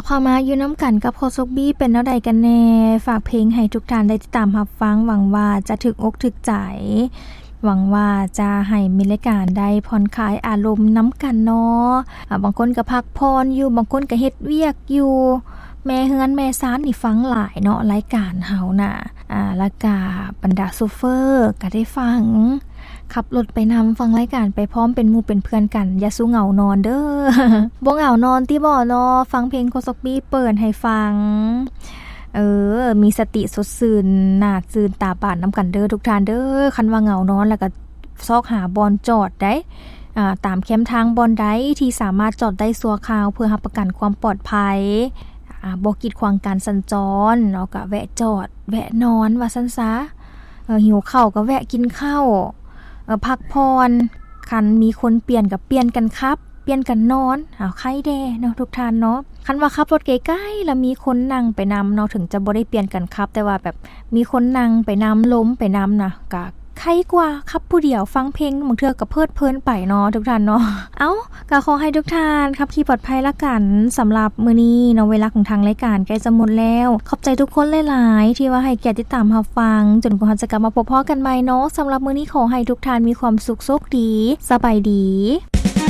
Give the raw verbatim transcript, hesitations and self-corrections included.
ลับเข้ามาอยู่น้ำกันกับโคซกบี้เป็นแนวใดกันแน่ฝากเพลงให้ทุกท่านได้ติดตามรับฟังหวังว่าจะถึกอกถึกใจหวังว่าจะให้มีรายการได้ผ่อนคลายอารมณ์น้ำกันเนาะอ่าบางคนก็พักพรอยู่บางคนก็เฮ็ดเวียกอยู่แม่เฮือนแม่ซ้านนี่ฟังหลายเนาะรายการเฮาน่ะอ่าแล้วก็บรรดาโซเฟอร์ก็ได้ฟังขับรถไปนำฟังรายการไปพร้อมเป็นหมู่เป็นเพื่อนกันอย่าสู้เหงานอนเด้อ บ่เหงานอนติบ่เนาะฟังเพลงโคซกบี้เปิดให้ฟังเออมีสติสดชื่นหน้าชื่นตาปานนำกันเด้อทุกท่านเด้อคันว่าเหงานอนแล้วก็ซอกหาบอนจอดได้อ่าตามแคมทางบอนใดที่สามารถจอดได้ชั่วคราวเพื่อรับประกันความปลอดภัยอ่าบ่กีดขวางการสัญจรเนาะก็แวะจอดแวะนอนว่าซั่นซะเออหิวข้าวก็แวะกินข้าวเออพักพรคันมีคนเปลี่ยนก็เปลี่ยนกันครับเปลี่ยนกันนอนอ้าวใครแดเนาะทุกท่านเนาะคันว่าขับรถใกล้ๆแล้วมีคนนั่งไปนำเนาะถึงจะบ่ได้เปลี่ยนกันครับแต่ว่าแบบมีคนนั่งไปนำล้มไปนำนะก็ใครกว่าขับผู้เดียวฟังเพลงบางเทื่อก็เพลิดเพลินไปเนาะทุกท่านเนาะเอ้าก็ขอให้ทุกท่านขับขี่ปลอดภัยละกันสำหรับมื้อนี้เนาะเวลาของทางรายการใกล้จะหมดแล้วขอบใจทุกคนหลายๆที่ว่าให้เกียรติติดตามรับฟังจนกว่าจะกลับมาพบพ้อกันใหม่เนาะสำหรับมื้อนี้ขอให้ทุกท่านมีความสุขโชคดีสบายดี